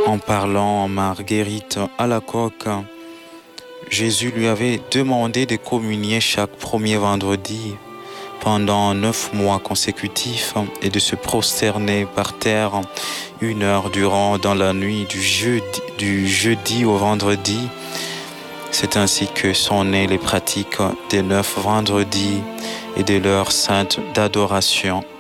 En parlant à Marguerite Alacoque, Jésus lui avait demandé de communier chaque premier vendredi pendant 9 mois consécutifs et de se prosterner par terre 1 heure durant dans la nuit du jeudi au vendredi. C'est ainsi que sont nées les pratiques des 9 vendredis et de l'heure sainte d'adoration.